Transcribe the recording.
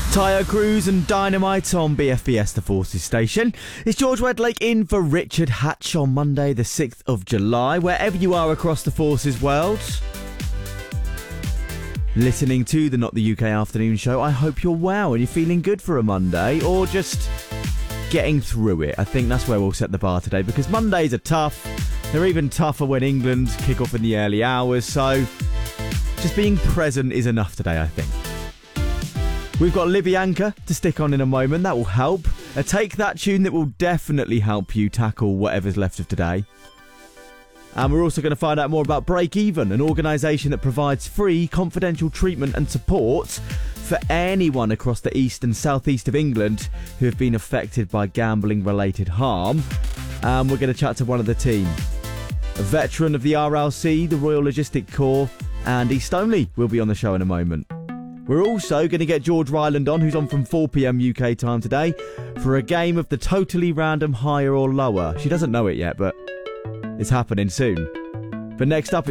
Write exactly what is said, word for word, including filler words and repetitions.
Tyre Cruise and Dynamite on B F B S The Forces station. It's George Wedlake in for Richard Hatch on Monday the sixth of July. Wherever you are across the Forces world, listening to the Not The U K Afternoon Show, I hope you're well and you're feeling good for a Monday, or just getting through it. I think that's where we'll set the bar today, because Mondays are tough. They're even tougher when England kick off in the early hours, so just being present is enough today, I think. We've got Livianka to stick on in a moment. That will help. A Take That tune that will definitely help you tackle whatever's left of today. And we're also going to find out more about Break Even, an organisation that provides free, confidential treatment and support for anyone across the east and southeast of England who have been affected by gambling-related harm. And we're going to chat to one of the team. A veteran of the R L C, the Royal Logistic Corps, Andy Stoneley will be on the show in a moment. We're also going to get George Ryland on, who's on from four p.m. U K time today, for a game of the totally random higher or lower. She doesn't know it yet, but it's happening soon. But next up,